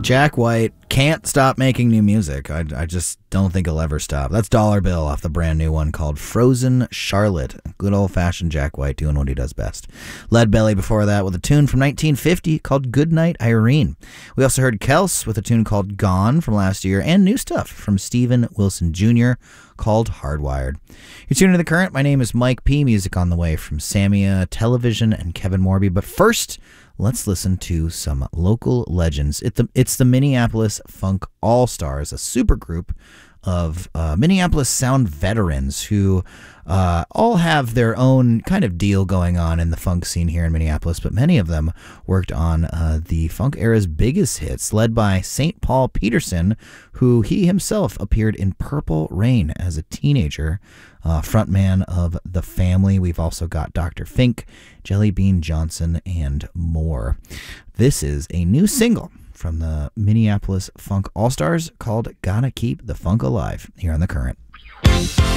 Jack White can't stop making new music. I just don't think he'll ever stop. That's Dollar Bill off the brand new one called Frozen Charlotte. Good old-fashioned Jack White doing what he does best. Lead Belly before that with a tune from 1950 called Goodnight Irene. We also heard Kels with a tune called Gone from last year, and new stuff from Steven Wilson Jr. called Hardwired. You're tuning to The Current. My name is Mike P. Music on the way from Samia Television and Kevin Morby. But first, let's listen to some local legends. It's the Minneapolis Funk All-Stars, a supergroup of Minneapolis sound veterans who all have their own kind of deal going on in the funk scene here in Minneapolis, but many of them worked on the funk era's biggest hits, led by St. Paul Peterson, who he himself appeared in Purple Rain as a teenager, frontman of The Family. We've also got Dr. Fink, Jelly Bean Johnson, and more. This is a new single from the Minneapolis Funk All-Stars called Gotta Keep the Funk Alive here on The Current.